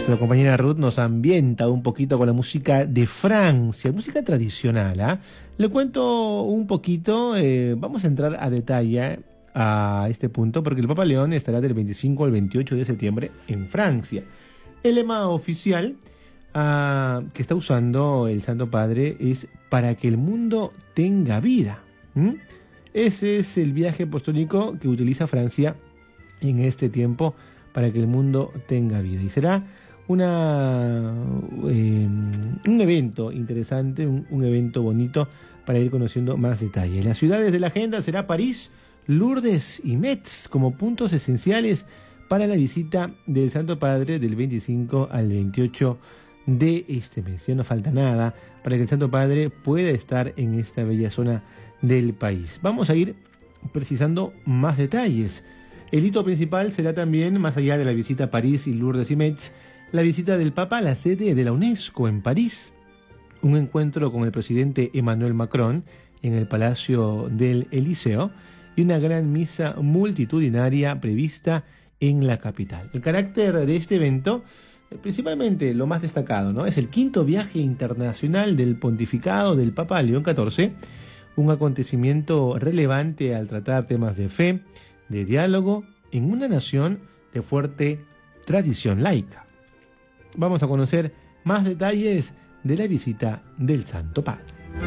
Nuestra compañera Ruth nos ambienta un poquito con la música de Francia, música tradicional, ¿ah? Le cuento un poquito, vamos a entrar a detalle a este punto porque el Papa León estará del 25 al 28 de septiembre en Francia. El lema oficial que está usando el Santo Padre es para que el mundo tenga vida. Ese es el viaje apostólico que utiliza Francia en este tiempo para que el mundo tenga vida. Y será un evento interesante, un evento bonito para ir conociendo más detalles. Las ciudades de la agenda será París, Lourdes y Metz como puntos esenciales para la visita del Santo Padre del 25 al 28 de este mes. Ya no falta nada para que el Santo Padre pueda estar en esta bella zona del país. Vamos a ir precisando más detalles. El hito principal será también, más allá de la visita a París y Lourdes y Metz, la visita del Papa a la sede de la UNESCO en París, un encuentro con el presidente Emmanuel Macron en el Palacio del Elíseo y una gran misa multitudinaria prevista en la capital. El carácter de este evento, principalmente lo más destacado, ¿no?, es el quinto viaje internacional del pontificado del Papa León XIV, un acontecimiento relevante al tratar temas de fe, de diálogo en una nación de fuerte tradición laica. Vamos a conocer más detalles de la visita del Santo Padre.